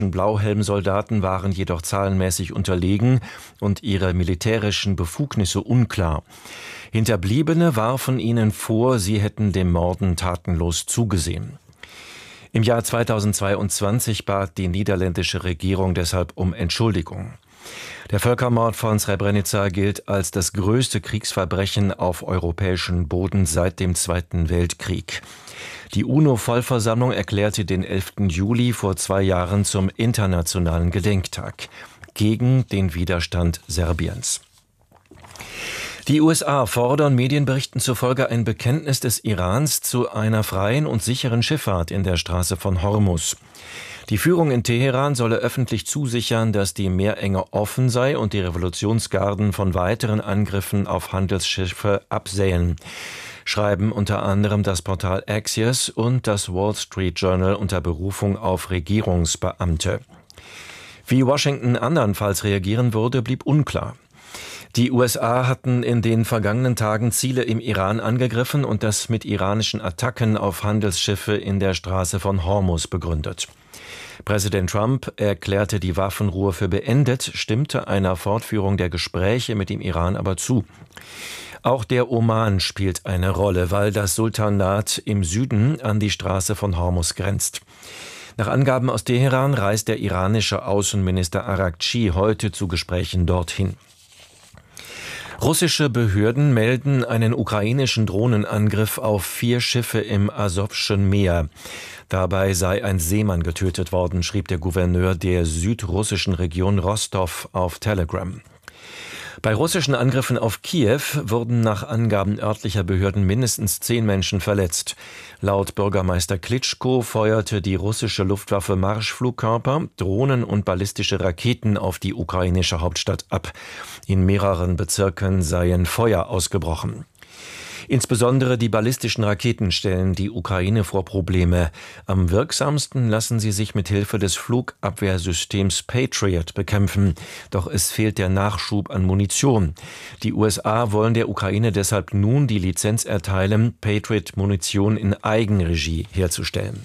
Blauhelmsoldaten waren jedoch zahlenmäßig unterlegen und ihre militärischen Befugnisse unklar. Hinterbliebene warfen ihnen vor, sie hätten dem Morden tatenlos zugesehen. Im Jahr 2022 bat die niederländische Regierung deshalb um Entschuldigung. Der Völkermord von Srebrenica gilt als das größte Kriegsverbrechen auf europäischem Boden seit dem Zweiten Weltkrieg. Die UNO-Vollversammlung erklärte den 11. Juli vor 2 Jahren zum internationalen Gedenktag gegen den Widerstand Serbiens. Die USA fordern Medienberichten zufolge ein Bekenntnis des Irans zu einer freien und sicheren Schifffahrt in der Straße von Hormuz. Die Führung in Teheran solle öffentlich zusichern, dass die Meerenge offen sei und die Revolutionsgarden von weiteren Angriffen auf Handelsschiffe absähen, schreiben unter anderem das Portal Axios und das Wall Street Journal unter Berufung auf Regierungsbeamte. Wie Washington andernfalls reagieren würde, blieb unklar. Die USA hatten in den vergangenen Tagen Ziele im Iran angegriffen und das mit iranischen Attacken auf Handelsschiffe in der Straße von Hormuz begründet. Präsident Trump erklärte die Waffenruhe für beendet, stimmte einer Fortführung der Gespräche mit dem Iran aber zu. Auch der Oman spielt eine Rolle, weil das Sultanat im Süden an die Straße von Hormuz grenzt. Nach Angaben aus Teheran reist der iranische Außenminister Araghchi heute zu Gesprächen dorthin. Russische Behörden melden einen ukrainischen Drohnenangriff auf 4 Schiffe im Asowschen Meer. Dabei sei ein Seemann getötet worden, schrieb der Gouverneur der südrussischen Region Rostov auf Telegram. Bei russischen Angriffen auf Kiew wurden nach Angaben örtlicher Behörden mindestens 10 Menschen verletzt. Laut Bürgermeister Klitschko feuerte die russische Luftwaffe Marschflugkörper, Drohnen und ballistische Raketen auf die ukrainische Hauptstadt ab. In mehreren Bezirken seien Feuer ausgebrochen. Insbesondere die ballistischen Raketen stellen die Ukraine vor Probleme. Am wirksamsten lassen sie sich mit Hilfe des Flugabwehrsystems Patriot bekämpfen. Doch es fehlt der Nachschub an Munition. Die USA wollen der Ukraine deshalb nun die Lizenz erteilen, Patriot-Munition in Eigenregie herzustellen.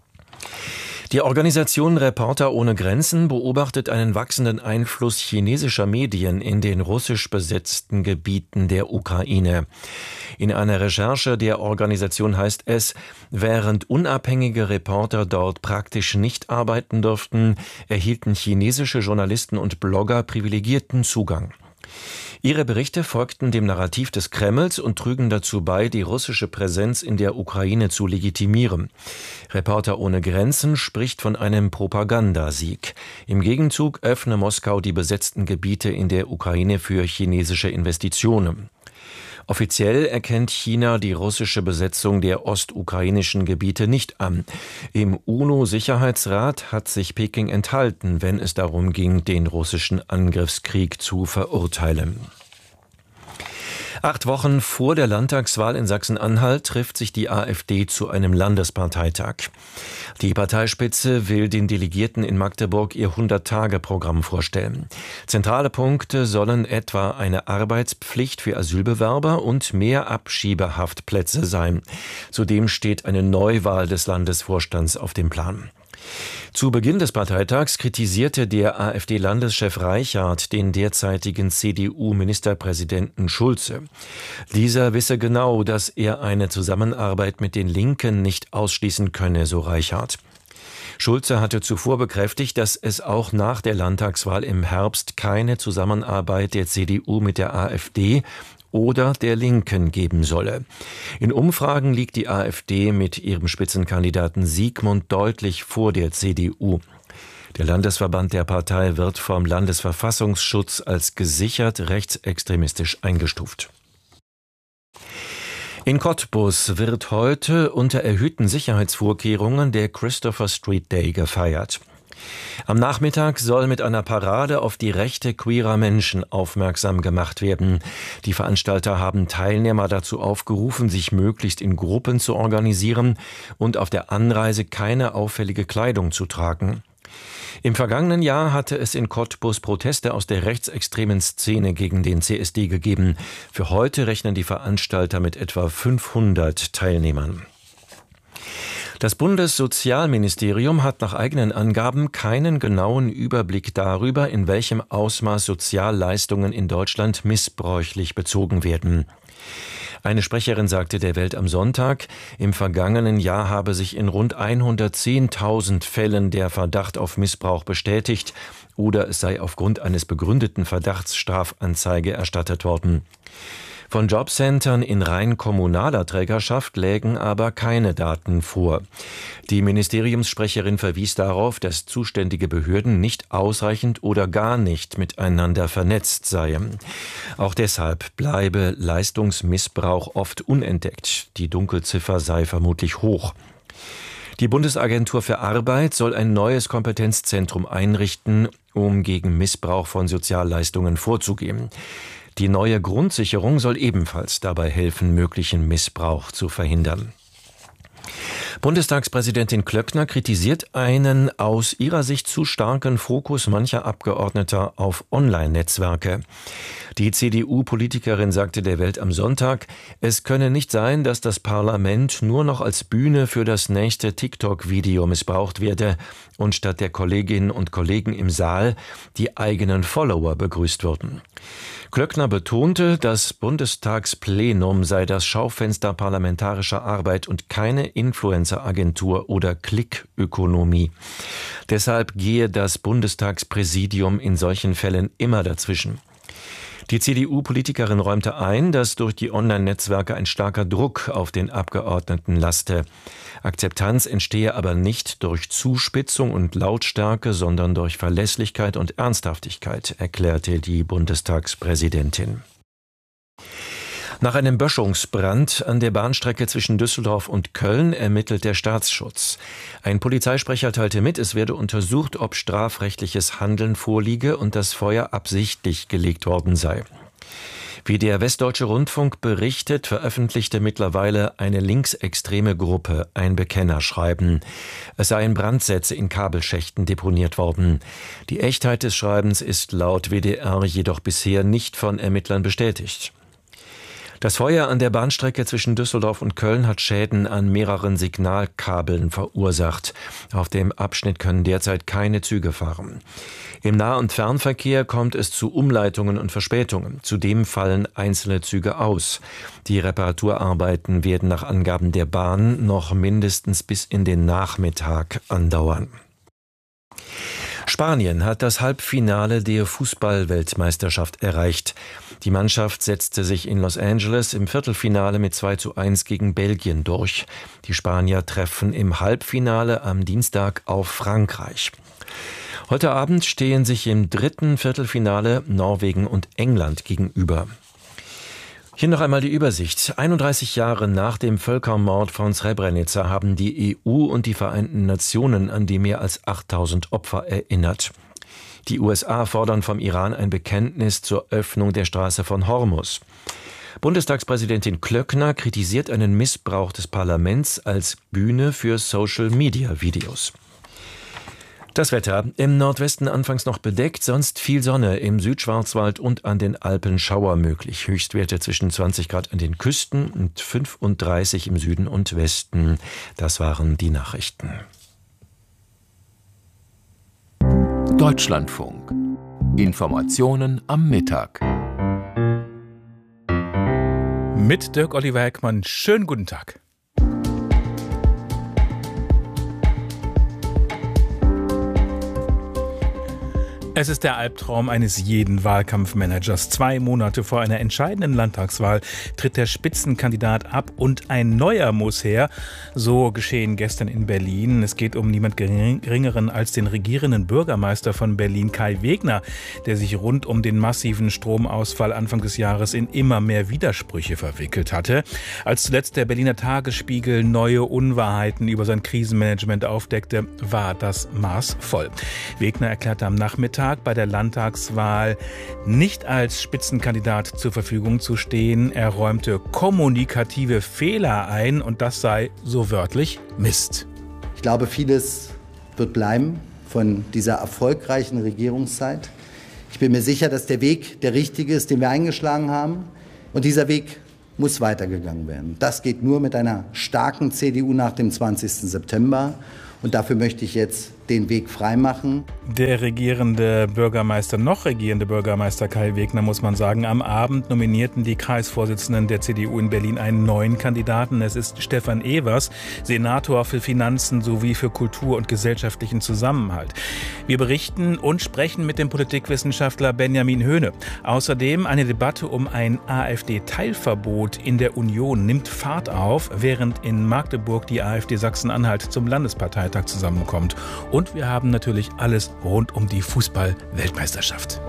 Die Organisation Reporter ohne Grenzen beobachtet einen wachsenden Einfluss chinesischer Medien in den russisch besetzten Gebieten der Ukraine. In einer Recherche der Organisation heißt es, während unabhängige Reporter dort praktisch nicht arbeiten durften, erhielten chinesische Journalisten und Blogger privilegierten Zugang. Ihre Berichte folgten dem Narrativ des Kremls und trügen dazu bei, die russische Präsenz in der Ukraine zu legitimieren. Reporter ohne Grenzen spricht von einem Propagandasieg. Im Gegenzug öffne Moskau die besetzten Gebiete in der Ukraine für chinesische Investitionen. Offiziell erkennt China die russische Besetzung der ostukrainischen Gebiete nicht an. Im UNO-Sicherheitsrat hat sich Peking enthalten, wenn es darum ging, den russischen Angriffskrieg zu verurteilen. 8 Wochen vor der Landtagswahl in Sachsen-Anhalt trifft sich die AfD zu einem Landesparteitag. Die Parteispitze will den Delegierten in Magdeburg ihr 100-Tage-Programm vorstellen. Zentrale Punkte sollen etwa eine Arbeitspflicht für Asylbewerber und mehr Abschiebehaftplätze sein. Zudem steht eine Neuwahl des Landesvorstands auf dem Plan. Zu Beginn des Parteitags kritisierte der AfD-Landeschef Reichard den derzeitigen CDU-Ministerpräsidenten Schulze. Dieser wisse genau, dass er eine Zusammenarbeit mit den Linken nicht ausschließen könne, so Reichard. Schulze hatte zuvor bekräftigt, dass es auch nach der Landtagswahl im Herbst keine Zusammenarbeit der CDU mit der AfD oder der Linken geben solle. In Umfragen liegt die AfD mit ihrem Spitzenkandidaten Sigmund deutlich vor der CDU. Der Landesverband der Partei wird vom Landesverfassungsschutz als gesichert rechtsextremistisch eingestuft. In Cottbus wird heute unter erhöhten Sicherheitsvorkehrungen der Christopher Street Day gefeiert. Am Nachmittag soll mit einer Parade auf die Rechte queerer Menschen aufmerksam gemacht werden. Die Veranstalter haben Teilnehmer dazu aufgerufen, sich möglichst in Gruppen zu organisieren und auf der Anreise keine auffällige Kleidung zu tragen. Im vergangenen Jahr hatte es in Cottbus Proteste aus der rechtsextremen Szene gegen den CSD gegeben. Für heute rechnen die Veranstalter mit etwa 500 Teilnehmern. Das Bundessozialministerium hat nach eigenen Angaben keinen genauen Überblick darüber, in welchem Ausmaß Sozialleistungen in Deutschland missbräuchlich bezogen werden. Eine Sprecherin sagte der Welt am Sonntag, im vergangenen Jahr habe sich in rund 110.000 Fällen der Verdacht auf Missbrauch bestätigt oder es sei aufgrund eines begründeten Verdachts Strafanzeige erstattet worden. Von Jobcentern in rein kommunaler Trägerschaft lägen aber keine Daten vor. Die Ministeriumssprecherin verwies darauf, dass zuständige Behörden nicht ausreichend oder gar nicht miteinander vernetzt seien. Auch deshalb bleibe Leistungsmissbrauch oft unentdeckt. Die Dunkelziffer sei vermutlich hoch. Die Bundesagentur für Arbeit soll ein neues Kompetenzzentrum einrichten, um gegen Missbrauch von Sozialleistungen vorzugehen. Die neue Grundsicherung soll ebenfalls dabei helfen, möglichen Missbrauch zu verhindern. Bundestagspräsidentin Klöckner kritisiert einen aus ihrer Sicht zu starken Fokus mancher Abgeordneter auf Online-Netzwerke. Die CDU-Politikerin sagte der Welt am Sonntag, es könne nicht sein, dass das Parlament nur noch als Bühne für das nächste TikTok-Video missbraucht werde und statt der Kolleginnen und Kollegen im Saal die eigenen Follower begrüßt würden. Klöckner betonte, das Bundestagsplenum sei das Schaufenster parlamentarischer Arbeit und keine Influencer-Agentur oder Klickökonomie. Deshalb gehe das Bundestagspräsidium in solchen Fällen immer dazwischen. Die CDU-Politikerin räumte ein, dass durch die Online-Netzwerke ein starker Druck auf den Abgeordneten laste. Akzeptanz entstehe aber nicht durch Zuspitzung und Lautstärke, sondern durch Verlässlichkeit und Ernsthaftigkeit, erklärte die Bundestagspräsidentin. Nach einem Böschungsbrand an der Bahnstrecke zwischen Düsseldorf und Köln ermittelt der Staatsschutz. Ein Polizeisprecher teilte mit, es werde untersucht, ob strafrechtliches Handeln vorliege und das Feuer absichtlich gelegt worden sei. Wie der Westdeutsche Rundfunk berichtet, veröffentlichte mittlerweile eine linksextreme Gruppe ein Bekennerschreiben. Es seien Brandsätze in Kabelschächten deponiert worden. Die Echtheit des Schreibens ist laut WDR jedoch bisher nicht von Ermittlern bestätigt. Das Feuer an der Bahnstrecke zwischen Düsseldorf und Köln hat Schäden an mehreren Signalkabeln verursacht. Auf dem Abschnitt können derzeit keine Züge fahren. Im Nah- und Fernverkehr kommt es zu Umleitungen und Verspätungen. Zudem fallen einzelne Züge aus. Die Reparaturarbeiten werden nach Angaben der Bahn noch mindestens bis in den Nachmittag andauern. Spanien hat das Halbfinale der Fußball-Weltmeisterschaft erreicht. Die Mannschaft setzte sich in Los Angeles im Viertelfinale mit 2:1 gegen Belgien durch. Die Spanier treffen im Halbfinale am Dienstag auf Frankreich. Heute Abend stehen sich im dritten Viertelfinale Norwegen und England gegenüber. Hier noch einmal die Übersicht. 31 Jahre nach dem Völkermord von Srebrenica haben die EU und die Vereinten Nationen an die mehr als 8.000 Opfer erinnert. Die USA fordern vom Iran ein Bekenntnis zur Öffnung der Straße von Hormuz. Bundestagspräsidentin Klöckner kritisiert einen Missbrauch des Parlaments als Bühne für Social-Media-Videos. Das Wetter. Im Nordwesten anfangs noch bedeckt, sonst viel Sonne, im Südschwarzwald und an den Alpen Schauer möglich. Höchstwerte zwischen 20 Grad an den Küsten und 35 im Süden und Westen. Das waren die Nachrichten. Deutschlandfunk. Informationen am Mittag. Mit Dirk Oliver Heckmann. Schönen guten Tag. Es ist der Albtraum eines jeden Wahlkampfmanagers. 2 Monate vor einer entscheidenden Landtagswahl tritt der Spitzenkandidat ab und ein neuer muss her. So geschehen gestern in Berlin. Es geht um niemand Geringeren als den regierenden Bürgermeister von Berlin, Kai Wegner, der sich rund um den massiven Stromausfall Anfang des Jahres in immer mehr Widersprüche verwickelt hatte. Als zuletzt der Berliner Tagesspiegel neue Unwahrheiten über sein Krisenmanagement aufdeckte, war das Maß voll. Wegner erklärte am Nachmittag, bei der Landtagswahl nicht als Spitzenkandidat zur Verfügung zu stehen. Er räumte kommunikative Fehler ein und das sei so wörtlich Mist. Ich glaube, vieles wird bleiben von dieser erfolgreichen Regierungszeit. Ich bin mir sicher, dass der Weg der richtige ist, den wir eingeschlagen haben. Und dieser Weg muss weitergegangen werden. Das geht nur mit einer starken CDU nach dem 20. September. Und dafür möchte ich jetzt den Weg freimachen. Der noch regierende Bürgermeister Kai Wegner, muss man sagen, am Abend nominierten die Kreisvorsitzenden der CDU in Berlin einen neuen Kandidaten. Es ist Stefan Evers, Senator für Finanzen sowie für Kultur und gesellschaftlichen Zusammenhalt. Wir berichten und sprechen mit dem Politikwissenschaftler Benjamin Höhne. Außerdem eine Debatte um ein AfD-Teilverbot in der Union nimmt Fahrt auf, während in Magdeburg die AfD Sachsen-Anhalt zum Landesparteitag zusammenkommt. Und wir haben natürlich alles rund um die Fußball-Weltmeisterschaft.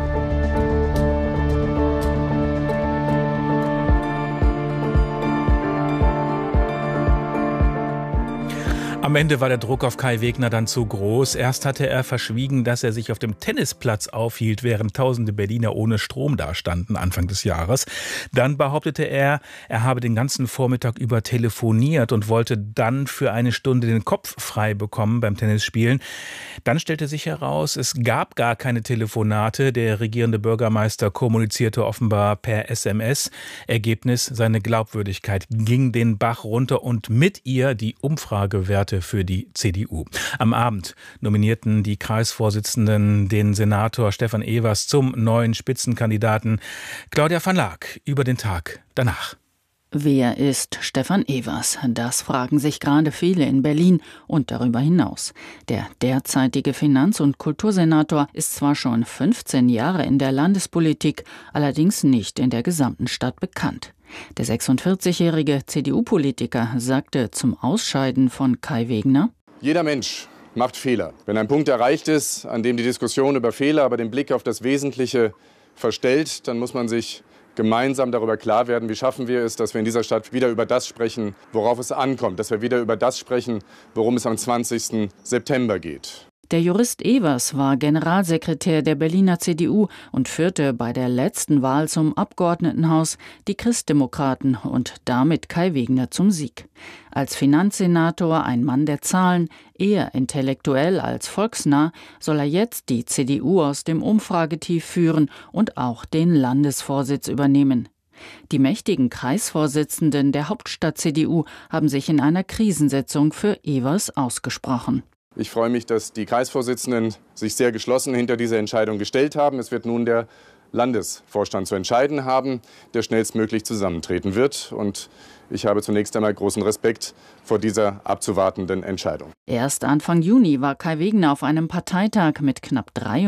Am Ende war der Druck auf Kai Wegner dann zu groß. Erst hatte er verschwiegen, dass er sich auf dem Tennisplatz aufhielt, während tausende Berliner ohne Strom dastanden Anfang des Jahres. Dann behauptete er habe den ganzen Vormittag über telefoniert und wollte dann für eine Stunde den Kopf frei bekommen beim Tennisspielen. Dann stellte sich heraus, es gab gar keine Telefonate. Der regierende Bürgermeister kommunizierte offenbar per SMS. Ergebnis, seine Glaubwürdigkeit ging den Bach runter und mit ihr die Umfragewerte für die CDU. Am Abend nominierten die Kreisvorsitzenden den Senator Stefan Evers zum neuen Spitzenkandidaten. Claudia van Laak über den Tag danach. Wer ist Stefan Evers? Das fragen sich gerade viele in Berlin und darüber hinaus. Der derzeitige Finanz- und Kultursenator ist zwar schon 15 Jahre in der Landespolitik, allerdings nicht in der gesamten Stadt bekannt. Der 46-jährige CDU-Politiker sagte zum Ausscheiden von Kai Wegner: Jeder Mensch macht Fehler. Wenn ein Punkt erreicht ist, an dem die Diskussion über Fehler aber den Blick auf das Wesentliche verstellt, dann muss man sich gemeinsam darüber klar werden, wie schaffen wir es, dass wir in dieser Stadt wieder über das sprechen, worauf es ankommt, dass wir wieder über das sprechen, worum es am 20. September geht. Der Jurist Evers war Generalsekretär der Berliner CDU und führte bei der letzten Wahl zum Abgeordnetenhaus die Christdemokraten und damit Kai Wegner zum Sieg. Als Finanzsenator ein Mann der Zahlen, eher intellektuell als volksnah, soll er jetzt die CDU aus dem Umfragetief führen und auch den Landesvorsitz übernehmen. Die mächtigen Kreisvorsitzenden der Hauptstadt-CDU haben sich in einer Krisensitzung für Evers ausgesprochen. Ich freue mich, dass die Kreisvorsitzenden sich sehr geschlossen hinter diese Entscheidung gestellt haben. Es wird nun der Landesvorstand zu entscheiden haben, der schnellstmöglich zusammentreten wird. Und ich habe zunächst einmal großen Respekt vor dieser abzuwartenden Entscheidung. Erst Anfang Juni war Kai Wegner auf einem Parteitag mit knapp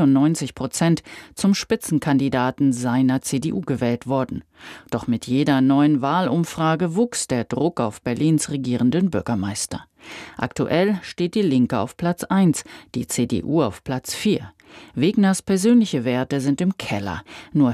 93% zum Spitzenkandidaten seiner CDU gewählt worden. Doch mit jeder neuen Wahlumfrage wuchs der Druck auf Berlins regierenden Bürgermeister. Aktuell steht die Linke auf Platz 1, die CDU auf Platz 4. Wegners persönliche Werte sind im Keller. Nur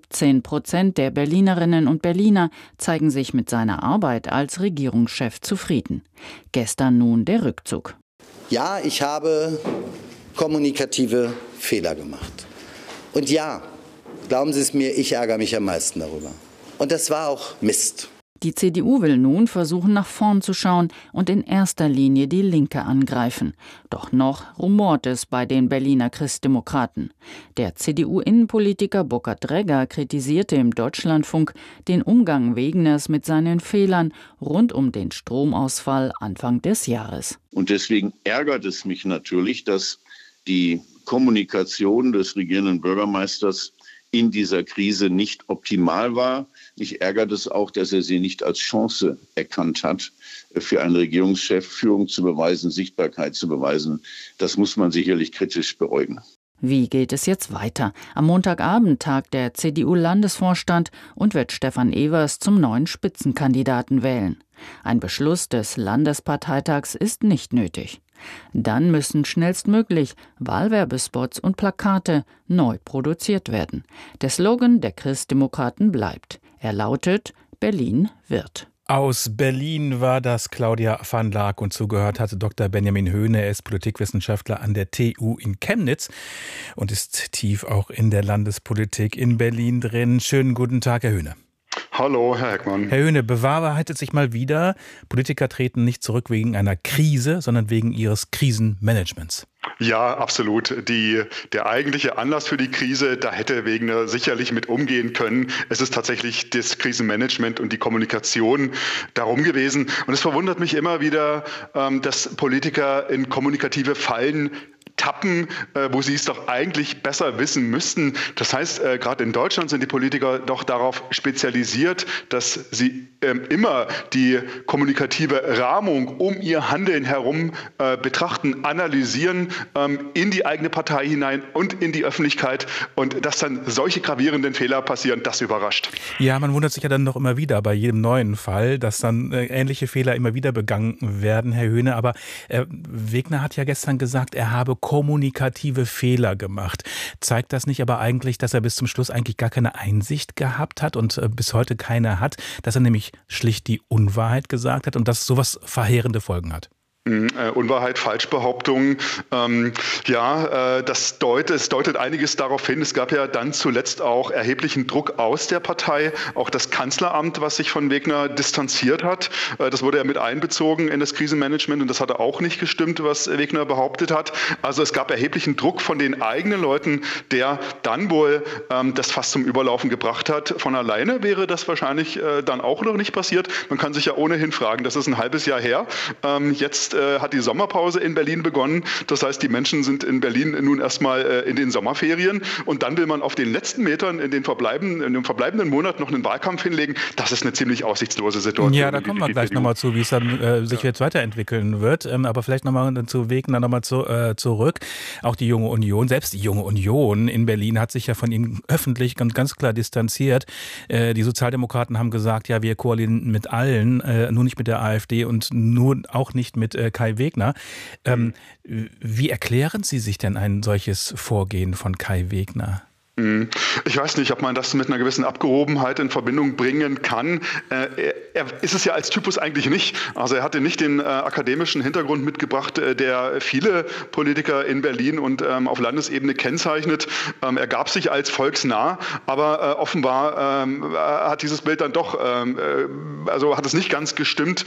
17% der Berlinerinnen und Berliner zeigen sich mit seiner Arbeit als Regierungschef zufrieden. Gestern nun der Rückzug. Ja, ich habe kommunikative Fehler gemacht. Und ja, glauben Sie es mir, ich ärgere mich am meisten darüber. Und das war auch Mist. Die CDU will nun versuchen, nach vorn zu schauen und in erster Linie die Linke angreifen. Doch noch rumort es bei den Berliner Christdemokraten. Der CDU-Innenpolitiker Burkhard Dregger kritisierte im Deutschlandfunk den Umgang Wegners mit seinen Fehlern rund um den Stromausfall Anfang des Jahres. Und deswegen ärgert es mich natürlich, dass die Kommunikation des regierenden Bürgermeisters in dieser Krise nicht optimal war. Mich ärgert es auch, dass er sie nicht als Chance erkannt hat, für einen Regierungschef Führung zu beweisen, Sichtbarkeit zu beweisen. Das muss man sicherlich kritisch beäugen. Wie geht es jetzt weiter? Am Montagabend tagt der CDU-Landesvorstand und wird Stefan Evers zum neuen Spitzenkandidaten wählen. Ein Beschluss des Landesparteitags ist nicht nötig. Dann müssen schnellstmöglich Wahlwerbespots und Plakate neu produziert werden. Der Slogan der Christdemokraten bleibt. Er lautet: Berlin wird. Aus Berlin war das Claudia van Laak und zugehört hatte Dr. Benjamin Höhne. Er ist Politikwissenschaftler an der TU in Chemnitz und ist tief auch in der Landespolitik in Berlin drin. Schönen guten Tag, Herr Höhne. Hallo, Herr Heckmann. Herr Höhne, bewahrheitet sich mal wieder, Politiker treten nicht zurück wegen einer Krise, sondern wegen ihres Krisenmanagements. Ja, absolut. Der eigentliche Anlass für die Krise, da hätte Wegner sicherlich mit umgehen können. Es ist tatsächlich das Krisenmanagement und die Kommunikation darum gewesen. Und es verwundert mich immer wieder, dass Politiker in kommunikative Fallen tappen, wo sie es doch eigentlich besser wissen müssten. Das heißt, gerade in Deutschland sind die Politiker doch darauf spezialisiert, dass sie immer die kommunikative Rahmung um ihr Handeln herum betrachten, analysieren, in die eigene Partei hinein und in die Öffentlichkeit. Und dass dann solche gravierenden Fehler passieren, das überrascht. Ja, man wundert sich ja dann noch immer wieder bei jedem neuen Fall, dass dann ähnliche Fehler immer wieder begangen werden, Herr Höhne. Aber Wegner hat ja gestern gesagt, er habe kommunikative Fehler gemacht. Zeigt das nicht aber eigentlich, dass er bis zum Schluss eigentlich gar keine Einsicht gehabt hat und bis heute keine hat, dass er nämlich schlicht die Unwahrheit gesagt hat und dass sowas verheerende Folgen hat? Unwahrheit, Falschbehauptungen. Es deutet einiges darauf hin. Es gab ja dann zuletzt auch erheblichen Druck aus der Partei, auch das Kanzleramt, was sich von Wegner distanziert hat. Das wurde ja mit einbezogen in das Krisenmanagement und das hatte auch nicht gestimmt, was Wegner behauptet hat. Also es gab erheblichen Druck von den eigenen Leuten, der dann wohl das Fass zum Überlaufen gebracht hat. Von alleine wäre das wahrscheinlich dann auch noch nicht passiert. Man kann sich ja ohnehin fragen, das ist ein halbes Jahr her. Jetzt hat die Sommerpause in Berlin begonnen. Das heißt, die Menschen sind in Berlin nun erstmal in den Sommerferien und dann will man auf den letzten Metern in dem verbleibenden Monat noch einen Wahlkampf hinlegen. Das ist eine ziemlich aussichtslose Situation. Ja, da kommen wir gleich nochmal zu, wie es dann sich jetzt weiterentwickeln wird. Aber vielleicht nochmal zu Wegner nochmal zurück. Auch die Junge Union, selbst die Junge Union in Berlin hat sich ja von ihm öffentlich ganz klar distanziert. Die Sozialdemokraten haben gesagt, ja, wir koalieren mit allen, nur nicht mit der AfD und nur auch nicht mit Kai Wegner. Wie erklären Sie sich denn ein solches Vorgehen von Kai Wegner? Ich weiß nicht, ob man das mit einer gewissen Abgehobenheit in Verbindung bringen kann. Er ist es ja als Typus eigentlich nicht. Also er hatte nicht den akademischen Hintergrund mitgebracht, der viele Politiker in Berlin und auf Landesebene kennzeichnet. Er gab sich als volksnah, aber offenbar hat dieses Bild dann doch, also hat es nicht ganz gestimmt.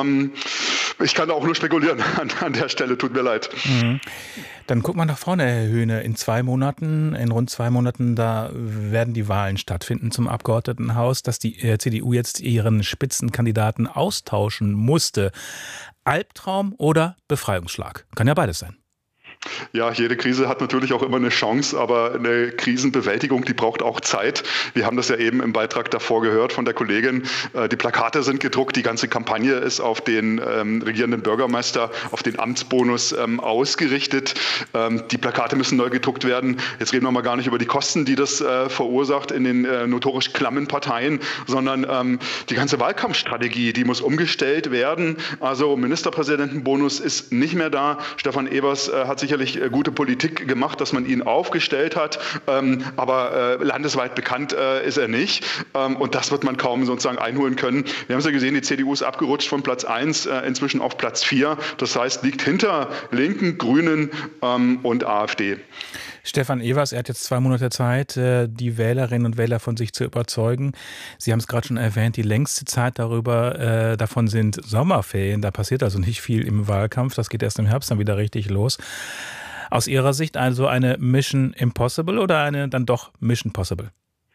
Ich kann da auch nur spekulieren an der Stelle, tut mir leid. Dann guckt man nach vorne, Herr Höhne. In rund 2 Monaten, da werden die Wahlen stattfinden zum Abgeordnetenhaus, dass die CDU jetzt ihren Spitzenkandidaten austauschen musste. Albtraum oder Befreiungsschlag? Kann ja beides sein. Ja, jede Krise hat natürlich auch immer eine Chance, aber eine Krisenbewältigung, die braucht auch Zeit. Wir haben das ja eben im Beitrag davor gehört von der Kollegin. Die Plakate sind gedruckt, die ganze Kampagne ist auf den regierenden Bürgermeister, auf den Amtsbonus ausgerichtet. Die Plakate müssen neu gedruckt werden. Jetzt reden wir mal gar nicht über die Kosten, die das verursacht in den notorisch klammen Parteien, sondern die ganze Wahlkampfstrategie, die muss umgestellt werden. Also Ministerpräsidentenbonus ist nicht mehr da. Stefan Evers hat sicherlich gute Politik gemacht, dass man ihn aufgestellt hat, aber landesweit bekannt ist er nicht und das wird man kaum sozusagen einholen können. Wir haben es ja gesehen, die CDU ist abgerutscht von Platz 1 inzwischen auf Platz 4, das heißt liegt hinter Linken, Grünen und AfD. Stefan Evers, er hat jetzt 2 Monate Zeit, die Wählerinnen und Wähler von sich zu überzeugen. Sie haben es gerade schon erwähnt, die längste Zeit davon sind Sommerferien. Da passiert also nicht viel im Wahlkampf. Das geht erst im Herbst dann wieder richtig los. Aus Ihrer Sicht also eine Mission Impossible oder eine dann doch Mission Possible?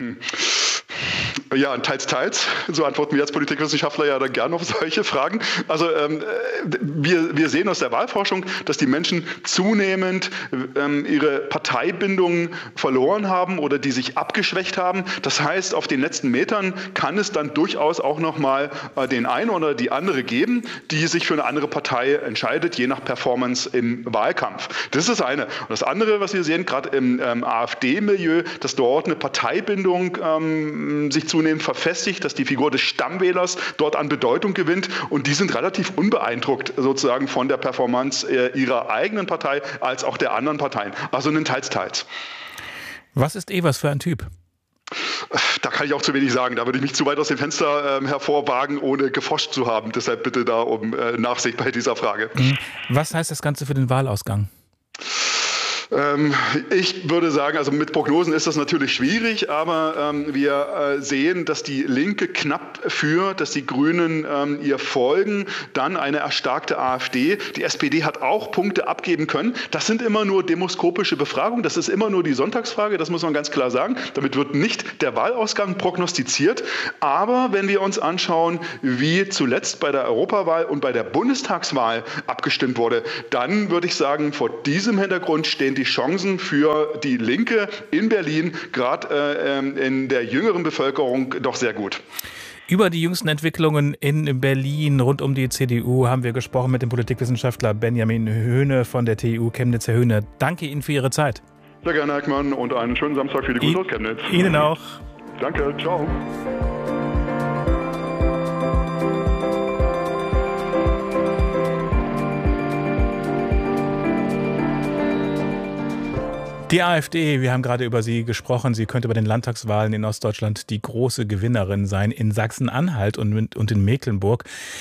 Ja, teils. So antworten wir als Politikwissenschaftler ja dann gerne auf solche Fragen. Also wir sehen aus der Wahlforschung, dass die Menschen zunehmend ihre Parteibindung verloren haben oder die sich abgeschwächt haben. Das heißt, auf den letzten Metern kann es dann durchaus auch noch mal den einen oder die andere geben, die sich für eine andere Partei entscheidet, je nach Performance im Wahlkampf. Das ist das eine. Und das andere, was wir sehen, gerade im AfD-Milieu, dass dort eine Parteibindung sich zunehmend verfestigt, dass die Figur des Stammwählers dort an Bedeutung gewinnt und die sind relativ unbeeindruckt sozusagen von der Performance ihrer eigenen Partei als auch der anderen Parteien. Also ein Teils. Was ist Evers für ein Typ? Da kann ich auch zu wenig sagen. Da würde ich mich zu weit aus dem Fenster hervorwagen, ohne geforscht zu haben. Deshalb bitte da um Nachsicht bei dieser Frage. Was heißt das Ganze für den Wahlausgang? Ich würde sagen, also mit Prognosen ist das natürlich schwierig, aber wir sehen, dass die Linke knapp führt, dass die Grünen ihr folgen, dann eine erstarkte AfD. Die SPD hat auch Punkte abgeben können. Das sind immer nur demoskopische Befragungen, das ist immer nur die Sonntagsfrage, das muss man ganz klar sagen. Damit wird nicht der Wahlausgang prognostiziert. Aber wenn wir uns anschauen, wie zuletzt bei der Europawahl und bei der Bundestagswahl abgestimmt wurde, dann würde ich sagen, vor diesem Hintergrund stehen die Chancen für die Linke in Berlin, gerade in der jüngeren Bevölkerung, doch sehr gut. Über die jüngsten Entwicklungen in Berlin rund um die CDU haben wir gesprochen mit dem Politikwissenschaftler Benjamin Höhne von der TU Chemnitz. Herr Höhne, danke Ihnen für Ihre Zeit. Sehr gerne, Herr Eckmann, und einen schönen Samstag für die Grüße aus Chemnitz. Ihnen auch. Danke, ciao. Die AfD, wir haben gerade über sie gesprochen, sie könnte bei den Landtagswahlen in Ostdeutschland die große Gewinnerin sein. In Sachsen-Anhalt und in Mecklenburg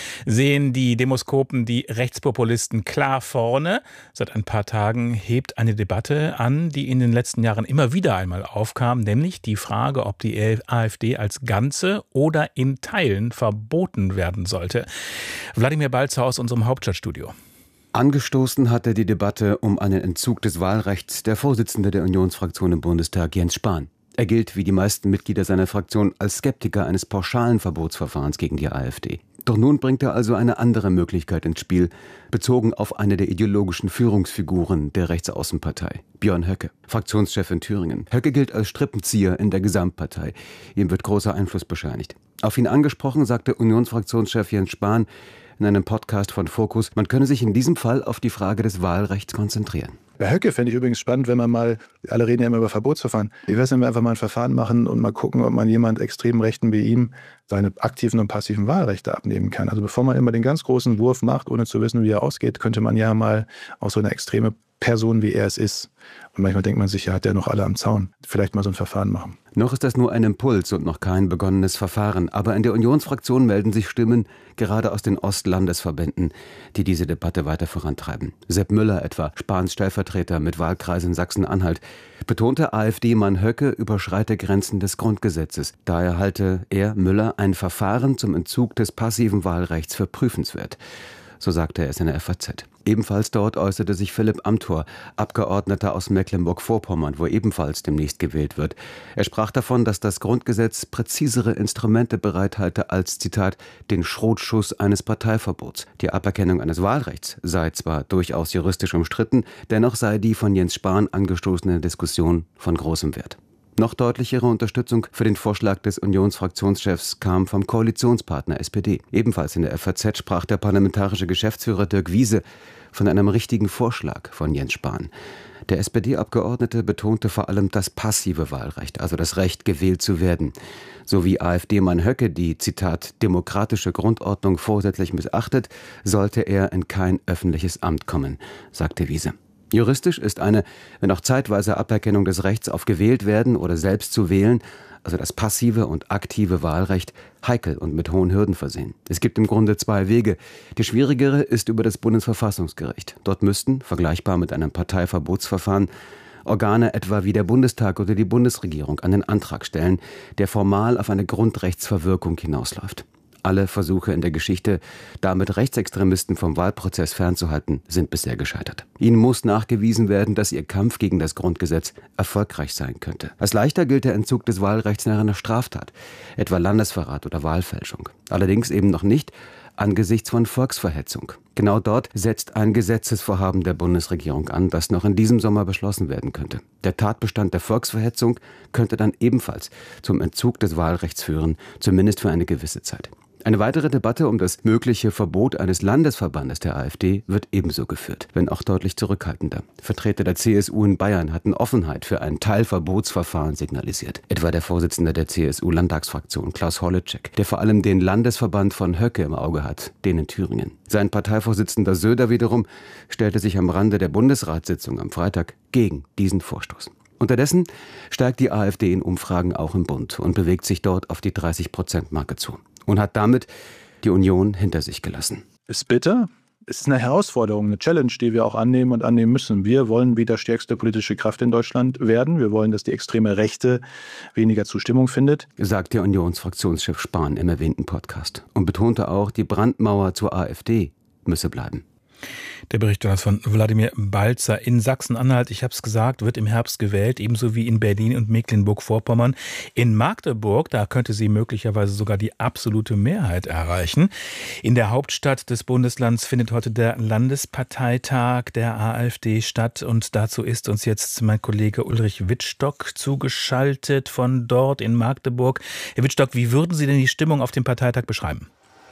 sehen die Demoskopen die Rechtspopulisten klar vorne. Seit ein paar Tagen hebt eine Debatte an, die in den letzten Jahren immer wieder einmal aufkam, nämlich die Frage, ob die AfD als Ganze oder in Teilen verboten werden sollte. Wladimir Balzer aus unserem Hauptstadtstudio. Angestoßen hatte die Debatte um einen Entzug des Wahlrechts der Vorsitzende der Unionsfraktion im Bundestag, Jens Spahn. Er gilt, wie die meisten Mitglieder seiner Fraktion, als Skeptiker eines pauschalen Verbotsverfahrens gegen die AfD. Doch nun bringt er also eine andere Möglichkeit ins Spiel, bezogen auf eine der ideologischen Führungsfiguren der Rechtsaußenpartei, Björn Höcke, Fraktionschef in Thüringen. Höcke gilt als Strippenzieher in der Gesamtpartei. Ihm wird großer Einfluss bescheinigt. Auf ihn angesprochen, sagte Unionsfraktionschef Jens Spahn in einem Podcast von Focus, man könne sich in diesem Fall auf die Frage des Wahlrechts konzentrieren. Bei Höcke fände ich übrigens spannend, wenn man mal, alle reden ja immer über Verbotsverfahren, wie wäre es, wenn wir einfach mal ein Verfahren machen und mal gucken, ob man jemand extrem Rechten wie ihm seine aktiven und passiven Wahlrechte abnehmen kann. Also bevor man immer den ganz großen Wurf macht, ohne zu wissen, wie er ausgeht, könnte man ja mal auch so eine extreme Person, wie er es ist. Und manchmal denkt man sich, ja, hat der noch alle am Zaun. Vielleicht mal so ein Verfahren machen. Noch ist das nur ein Impuls und noch kein begonnenes Verfahren. Aber in der Unionsfraktion melden sich Stimmen, gerade aus den Ostlandesverbänden, die diese Debatte weiter vorantreiben. Sepp Müller etwa, Spahns Stellvertreter mit Wahlkreis in Sachsen-Anhalt, betonte, AfD-Mann Höcke überschreite Grenzen des Grundgesetzes. Daher halte er, Müller, ein Verfahren zum Entzug des passiven Wahlrechts für prüfenswert. So sagte er es in der FAZ. Ebenfalls dort äußerte sich Philipp Amthor, Abgeordneter aus Mecklenburg-Vorpommern, wo ebenfalls demnächst gewählt wird. Er sprach davon, dass das Grundgesetz präzisere Instrumente bereithalte als, Zitat, den Schrotschuss eines Parteiverbots. Die Aberkennung eines Wahlrechts sei zwar durchaus juristisch umstritten, dennoch sei die von Jens Spahn angestoßene Diskussion von großem Wert. Noch deutlichere Unterstützung für den Vorschlag des Unionsfraktionschefs kam vom Koalitionspartner SPD. Ebenfalls in der FAZ sprach der parlamentarische Geschäftsführer Dirk Wiese von einem richtigen Vorschlag von Jens Spahn. Der SPD-Abgeordnete betonte vor allem das passive Wahlrecht, also das Recht, gewählt zu werden. So wie AfD-Mann Höcke die, Zitat, demokratische Grundordnung vorsätzlich missachtet, sollte er in kein öffentliches Amt kommen, sagte Wiese. Juristisch ist eine, wenn auch zeitweise Aberkennung des Rechts auf gewählt werden oder selbst zu wählen, also das passive und aktive Wahlrecht, heikel und mit hohen Hürden versehen. Es gibt im Grunde zwei Wege. Die schwierigere ist über das Bundesverfassungsgericht. Dort müssten, vergleichbar mit einem Parteiverbotsverfahren, Organe etwa wie der Bundestag oder die Bundesregierung einen Antrag stellen, der formal auf eine Grundrechtsverwirkung hinausläuft. Alle Versuche in der Geschichte, damit Rechtsextremisten vom Wahlprozess fernzuhalten, sind bisher gescheitert. Ihnen muss nachgewiesen werden, dass ihr Kampf gegen das Grundgesetz erfolgreich sein könnte. Als leichter gilt der Entzug des Wahlrechts nach einer Straftat, etwa Landesverrat oder Wahlfälschung. Allerdings eben noch nicht angesichts von Volksverhetzung. Genau dort setzt ein Gesetzesvorhaben der Bundesregierung an, das noch in diesem Sommer beschlossen werden könnte. Der Tatbestand der Volksverhetzung könnte dann ebenfalls zum Entzug des Wahlrechts führen, zumindest für eine gewisse Zeit. Eine weitere Debatte um das mögliche Verbot eines Landesverbandes der AfD wird ebenso geführt, wenn auch deutlich zurückhaltender. Vertreter der CSU in Bayern hatten Offenheit für ein Teilverbotsverfahren signalisiert. Etwa der Vorsitzende der CSU-Landtagsfraktion, Klaus Holleczek, der vor allem den Landesverband von Höcke im Auge hat, den in Thüringen. Sein Parteivorsitzender Söder wiederum stellte sich am Rande der Bundesratssitzung am Freitag gegen diesen Vorstoß. Unterdessen steigt die AfD in Umfragen auch im Bund und bewegt sich dort auf die 30%-Marke zu. Und hat damit die Union hinter sich gelassen. Ist bitter, es ist eine Herausforderung, eine Challenge, die wir auch annehmen und annehmen müssen. Wir wollen wieder stärkste politische Kraft in Deutschland werden. Wir wollen, dass die extreme Rechte weniger Zustimmung findet. Sagt der Unionsfraktionschef Spahn im erwähnten Podcast und betonte auch, die Brandmauer zur AfD müsse bleiben. Der Bericht von Wladimir Balzer. In Sachsen-Anhalt, ich habe es gesagt, wird im Herbst gewählt, ebenso wie in Berlin und Mecklenburg-Vorpommern. In Magdeburg, da könnte sie möglicherweise sogar die absolute Mehrheit erreichen. In der Hauptstadt des Bundeslands findet heute der Landesparteitag der AfD statt. Und dazu ist uns jetzt mein Kollege Ulrich Wittstock zugeschaltet von dort in Magdeburg. Herr Wittstock, wie würden Sie denn die Stimmung auf dem Parteitag beschreiben?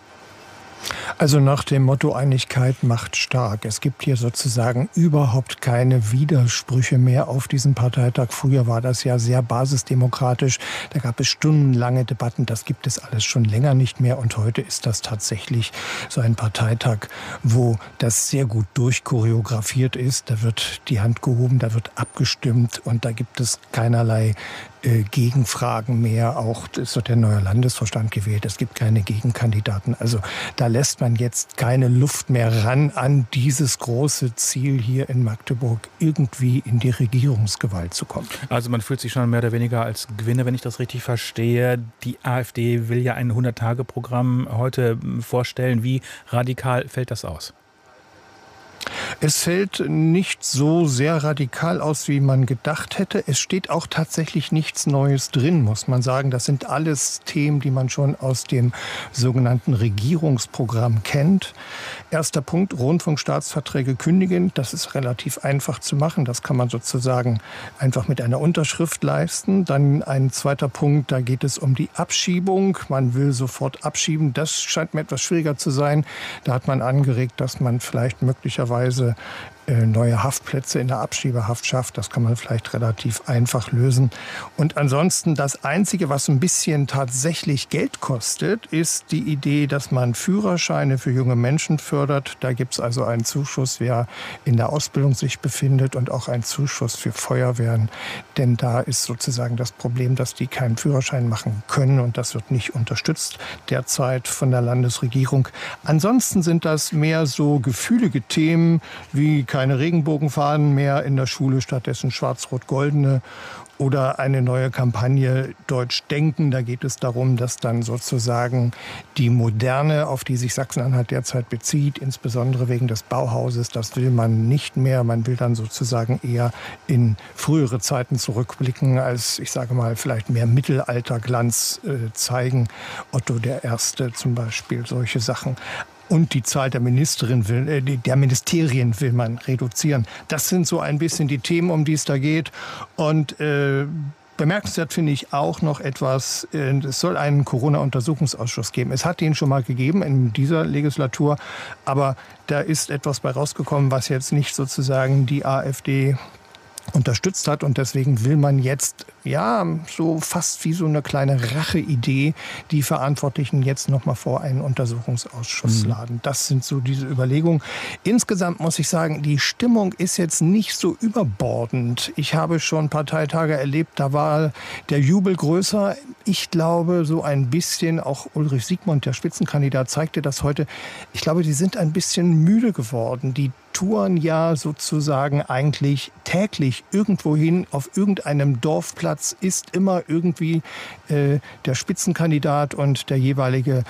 Also nach dem Motto Einigkeit macht stark. Es gibt hier sozusagen überhaupt keine Widersprüche mehr auf diesem Parteitag. Früher war das ja sehr basisdemokratisch. Da gab es stundenlange Debatten. Das gibt es alles schon länger nicht mehr. Und heute ist das tatsächlich so ein Parteitag, wo das sehr gut durchchoreografiert ist. Da wird die Hand gehoben, da wird abgestimmt und da gibt es keinerlei Gegenfragen mehr. Auch es wird der neue Landesvorstand gewählt. Es gibt keine Gegenkandidaten. Also da lässt man jetzt keine Luft mehr ran an dieses große Ziel hier in Magdeburg, irgendwie in die Regierungsgewalt zu kommen. Also man fühlt sich schon mehr oder weniger als Gewinner, wenn ich das richtig verstehe. Die AfD will ja ein 100-Tage-Programm heute vorstellen. Wie radikal fällt das aus? Es fällt nicht so sehr radikal aus, wie man gedacht hätte. Es steht auch tatsächlich nichts Neues drin, muss man sagen. Das sind alles Themen, die man schon aus dem sogenannten Regierungsprogramm kennt. Erster Punkt, Rundfunkstaatsverträge kündigen. Das ist relativ einfach zu machen. Das kann man sozusagen einfach mit einer Unterschrift leisten. Dann ein zweiter Punkt, da geht es um die Abschiebung. Man will sofort abschieben. Das scheint mir etwas schwieriger zu sein. Da hat man angeregt, dass man vielleicht möglicherweise neue Haftplätze in der Abschiebehaft schafft. Das kann man vielleicht relativ einfach lösen. Und ansonsten das Einzige, was ein bisschen tatsächlich Geld kostet, ist die Idee, dass man Führerscheine für junge Menschen fördert. Da gibt es also einen Zuschuss, wer in der Ausbildung sich befindet und auch einen Zuschuss für Feuerwehren. Denn da ist sozusagen das Problem, dass die keinen Führerschein machen können und das wird nicht unterstützt derzeit von der Landesregierung. Ansonsten sind das mehr so gefühlige Themen wie keine Regenbogenfahnen mehr in der Schule, stattdessen schwarz-rot-goldene oder eine neue Kampagne Deutsch denken. Da geht es darum, dass dann sozusagen die Moderne, auf die sich Sachsen-Anhalt derzeit bezieht, insbesondere wegen des Bauhauses, das will man nicht mehr. Man will dann sozusagen eher in frühere Zeiten zurückblicken, als, ich sage mal, vielleicht mehr Mittelalterglanz zeigen. Otto I. zum Beispiel, solche Sachen. Und die Zahl der Ministerien will man reduzieren. Das sind so ein bisschen die Themen, um die es da geht. Und bemerkenswert finde ich auch noch etwas, es soll einen Corona-Untersuchungsausschuss geben. Es hat den schon mal gegeben in dieser Legislatur, aber da ist etwas bei rausgekommen, was jetzt nicht sozusagen die AfD unterstützt hat und deswegen will man jetzt, ja, so fast wie so eine kleine Racheidee, die Verantwortlichen jetzt nochmal vor einen Untersuchungsausschuss laden. Das sind so diese Überlegungen. Insgesamt muss ich sagen, die Stimmung ist jetzt nicht so überbordend. Ich habe schon Parteitage erlebt, da war der Jubel größer. Ich glaube, so ein bisschen, auch Ulrich Siegmund, der Spitzenkandidat, zeigte das heute. Ich glaube, die sind ein bisschen müde geworden. Die touren ja sozusagen eigentlich täglich irgendwohin. Auf irgendeinem Dorfplatz ist immer irgendwie der Spitzenkandidat und der jeweilige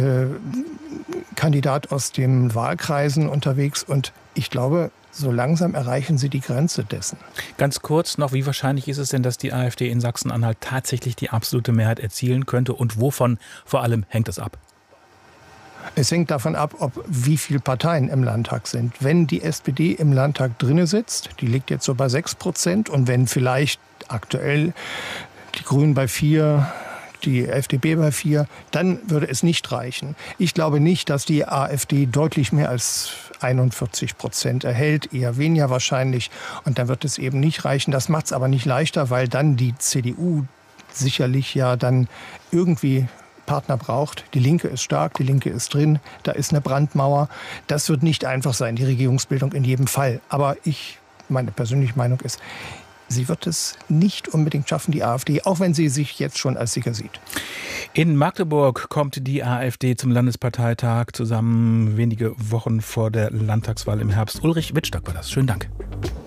Kandidat aus den Wahlkreisen unterwegs. Und ich glaube, so langsam erreichen sie die Grenze dessen. Ganz kurz noch, wie wahrscheinlich ist es denn, dass die AfD in Sachsen-Anhalt tatsächlich die absolute Mehrheit erzielen könnte und wovon vor allem hängt es ab? Es hängt davon ab, wie viele Parteien im Landtag sind. Wenn die SPD im Landtag drinne sitzt, die liegt jetzt so bei 6%, und wenn vielleicht aktuell die Grünen bei 4%, die FDP bei 4%, dann würde es nicht reichen. Ich glaube nicht, dass die AfD deutlich mehr als 41% erhält, eher weniger wahrscheinlich. Und dann wird es eben nicht reichen. Das macht es aber nicht leichter, weil dann die CDU sicherlich ja dann irgendwie Partner braucht. Die Linke ist stark, die Linke ist drin, da ist eine Brandmauer. Das wird nicht einfach sein, die Regierungsbildung in jedem Fall. Aber meine persönliche Meinung ist, sie wird es nicht unbedingt schaffen, die AfD, auch wenn sie sich jetzt schon als Sieger sieht. In Magdeburg kommt die AfD zum Landesparteitag zusammen, wenige Wochen vor der Landtagswahl im Herbst. Ulrich Wittstock war das. Schönen Dank.